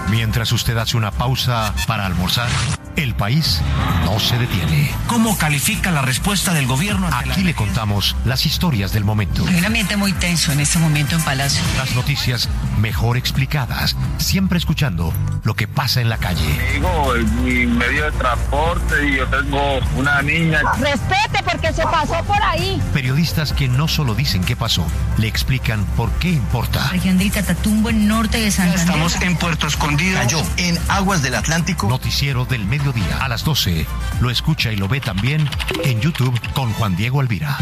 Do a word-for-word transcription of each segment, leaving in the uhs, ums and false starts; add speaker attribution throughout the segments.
Speaker 1: Mientras usted hace una pausa para almorzar, el país no se detiene.
Speaker 2: ¿Cómo califica la respuesta del gobierno ante
Speaker 1: Aquí
Speaker 2: la...
Speaker 1: le contamos las historias del momento.
Speaker 3: Hay un ambiente muy tenso en este momento en Palacio.
Speaker 1: Las noticias mejor explicadas, siempre escuchando lo que pasa en la calle.
Speaker 4: Digo, mi medio de transporte y yo tengo una niña.
Speaker 5: Respete porque se pasó por ahí.
Speaker 1: Periodistas que no solo dicen qué pasó, le explican por qué importa.
Speaker 3: Región del Catatumbo, en norte de Santander.
Speaker 2: Estamos en Puerto Escondido. Cayó en aguas del Atlántico.
Speaker 1: Noticiero del mediodía a las doce. Lo escucha y lo ve también en YouTube con Juan Diego Alvira.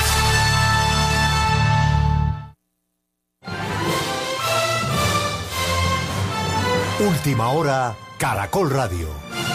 Speaker 6: Última hora, Caracol Radio.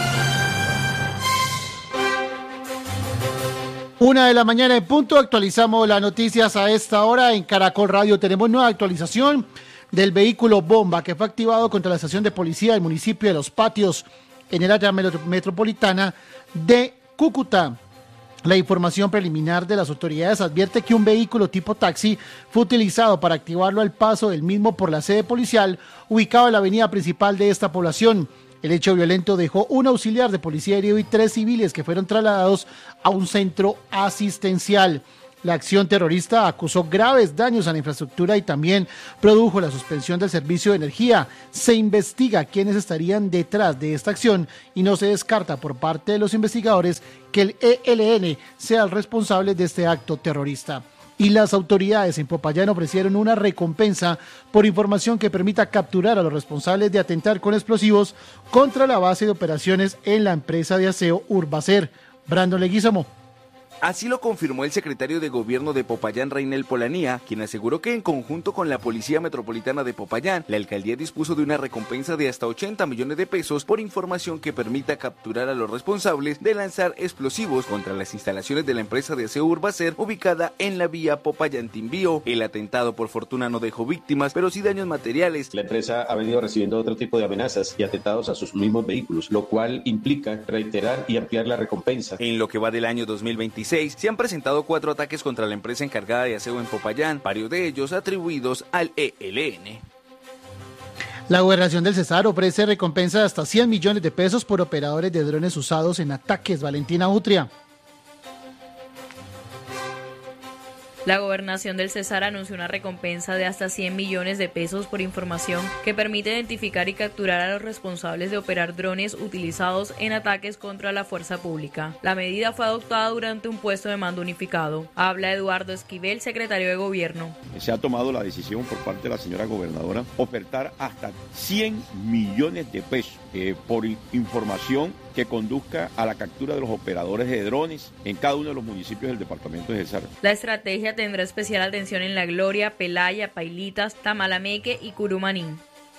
Speaker 7: Una de la mañana en punto, actualizamos las noticias a esta hora en Caracol Radio. Tenemos nueva actualización del vehículo bomba que fue activado contra la estación de policía del municipio de Los Patios en el área metropolitana de Cúcuta. La información preliminar de las autoridades advierte que un vehículo tipo taxi fue utilizado para activarlo al paso del mismo por la sede policial ubicado en la avenida principal de esta población. El hecho violento dejó un auxiliar de policía herido y tres civiles que fueron trasladados a un centro asistencial. La acción terrorista acusó graves daños a la infraestructura y también produjo la suspensión del servicio de energía. Se investiga quiénes estarían detrás de esta acción y no se descarta por parte de los investigadores que el E L N sea el responsable de este acto terrorista. Y las autoridades en Popayán ofrecieron una recompensa por información que permita capturar a los responsables de atentar con explosivos contra la base de operaciones en la empresa de aseo Urbacer. Brandon Leguízamo.
Speaker 8: Así lo confirmó el secretario de Gobierno de Popayán, Rainel Polanía, quien aseguró que en conjunto con la Policía Metropolitana de Popayán, la alcaldía dispuso de una recompensa de hasta ochenta millones de pesos por información que permita capturar a los responsables de lanzar explosivos contra las instalaciones de la empresa de aseo Urbacer, ubicada en la vía Popayán-Timbío. El atentado, por fortuna, no dejó víctimas, pero sí daños materiales.
Speaker 9: La empresa ha venido recibiendo otro tipo de amenazas y atentados a sus mismos vehículos, lo cual implica reiterar y ampliar la recompensa.
Speaker 8: En lo que va del año dos mil veintiséis, se han presentado cuatro ataques contra la empresa encargada de aseo en Popayán, varios de ellos atribuidos al E L N.
Speaker 7: La gobernación del Cesar ofrece recompensa de hasta cien millones de pesos por operadores de drones usados en ataques. Valentina Utria.
Speaker 10: La gobernación del Cesar anunció una recompensa de hasta cien millones de pesos por información que permite identificar y capturar a los responsables de operar drones utilizados en ataques contra la fuerza pública. La medida fue adoptada durante un puesto de mando unificado. Habla Eduardo Esquivel, secretario de Gobierno.
Speaker 11: Se ha tomado la decisión por parte de la señora gobernadora ofertar hasta cien millones de pesos eh, por información que conduzca a la captura de los operadores de drones en cada uno de los municipios del departamento de Cesar.
Speaker 10: La estrategia tendrá especial atención en La Gloria, Pelaya, Pailitas, Tamalameque y Curumanín.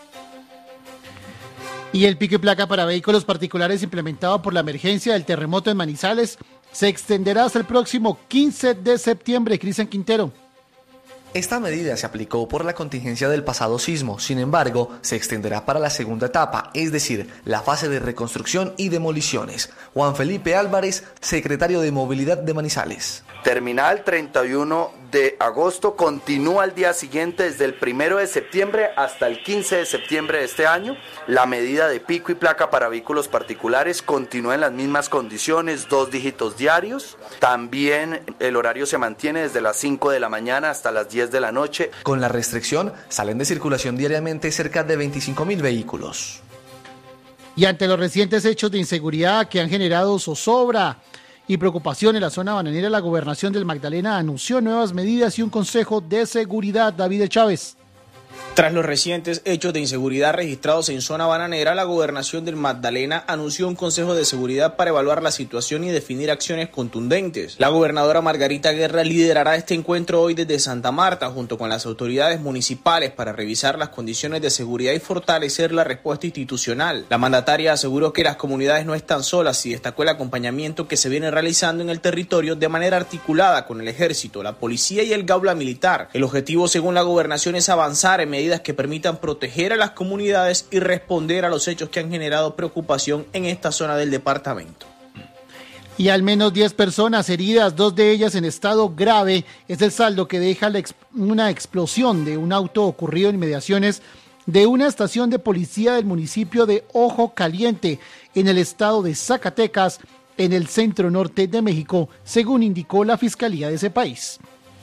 Speaker 7: Y el pico y placa para vehículos particulares implementado por la emergencia del terremoto en Manizales se extenderá hasta el próximo quince de septiembre. Cristian Quintero.
Speaker 12: Esta medida se aplicó por la contingencia del pasado sismo, sin embargo, se extenderá para la segunda etapa, es decir, la fase de reconstrucción y demoliciones. Juan Felipe Álvarez, secretario de Movilidad de Manizales.
Speaker 13: Termina el treinta y uno de agosto, continúa al día siguiente desde el primero de septiembre hasta el quince de septiembre de este año. La medida de pico y placa para vehículos particulares continúa en las mismas condiciones, dos dígitos diarios. También el horario se mantiene desde las cinco de la mañana hasta las diez de la noche.
Speaker 12: Con la restricción, salen de circulación diariamente cerca de veinticinco mil vehículos.
Speaker 7: Y ante los recientes hechos de inseguridad que han generado zozobra y preocupación en la zona bananera, la gobernación del Magdalena anunció nuevas medidas y un consejo de seguridad. David Chávez.
Speaker 14: Tras los recientes hechos de inseguridad registrados en zona bananera, la gobernación del Magdalena anunció un consejo de seguridad para evaluar la situación y definir acciones contundentes. La gobernadora Margarita Guerra liderará este encuentro hoy desde Santa Marta junto con las autoridades municipales para revisar las condiciones de seguridad y fortalecer la respuesta institucional. La mandataria aseguró que las comunidades no están solas y destacó el acompañamiento que se viene realizando en el territorio de manera articulada con el ejército, la policía y el Gaula Militar. El objetivo, según la gobernación, es avanzar en medidas que permitan proteger a las comunidades y responder a los hechos que han generado preocupación en esta zona del departamento.
Speaker 7: Y al menos diez personas heridas, dos de ellas en estado grave, es el saldo que deja la ex- una explosión de un auto ocurrido en inmediaciones de una estación de policía del municipio de Ojo Caliente, en el estado de Zacatecas, en el centro norte de México, según indicó la Fiscalía de ese país.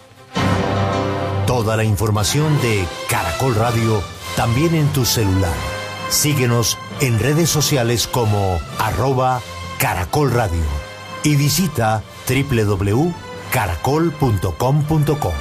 Speaker 6: Toda la información de Caracol Radio también en tu celular. Síguenos en redes sociales como arroba Caracol Radio y visita doble u doble u doble u punto caracol punto com punto co.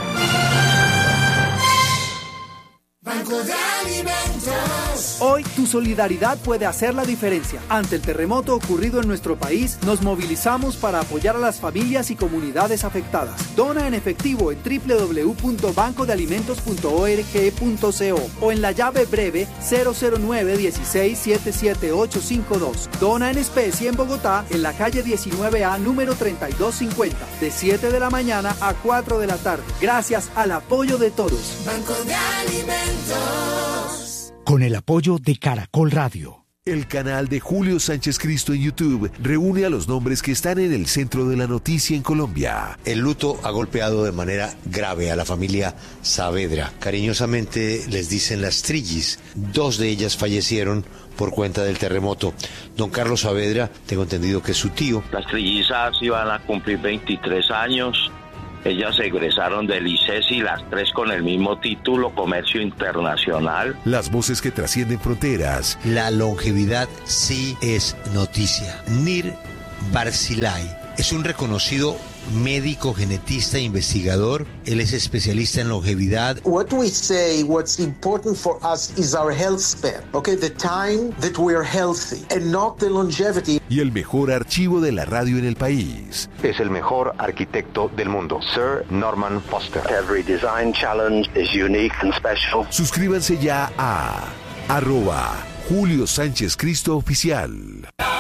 Speaker 15: Banco de Alimentos. Hoy tu solidaridad puede hacer la diferencia. Ante el terremoto ocurrido en nuestro país, nos movilizamos para apoyar a las familias y comunidades afectadas. Dona en efectivo en doble u doble u doble u punto banco de alimentos punto org punto co o en la llave breve cero cero nueve uno seis siete siete ocho cinco dos. Dona en especie en Bogotá, en la calle diecinueve A, número treinta y dos cincuenta, de siete de la mañana a cuatro de la tarde. Gracias al apoyo de todos. Banco de Alimentos.
Speaker 6: Con el apoyo de Caracol Radio.
Speaker 16: El canal de Julio Sánchez Cristo en YouTube reúne a los nombres que están en el centro de la noticia en Colombia.
Speaker 17: El luto ha golpeado de manera grave a la familia Saavedra. Cariñosamente les dicen las Trillis. Dos de ellas fallecieron por cuenta del terremoto. Don Carlos Saavedra, tengo entendido que es su tío.
Speaker 18: Las trillizas iban a cumplir veintitrés años. Ellas egresaron del ICESI, las tres con el mismo título, Comercio Internacional.
Speaker 16: Las voces que trascienden fronteras.
Speaker 17: La longevidad sí es noticia. Nir Barzilay es un reconocido médico, genetista, investigador. Él es especialista en longevidad.
Speaker 19: What we say, what's important for us is our health span. Okay, the time that we are healthy and not the longevity.
Speaker 16: Y el mejor archivo de la radio en el país.
Speaker 20: Es el mejor arquitecto del mundo, Sir Norman Foster.
Speaker 21: Every design challenge is unique and special.
Speaker 16: Suscríbanse ya a arroba Julio Sánchez Cristo Oficial.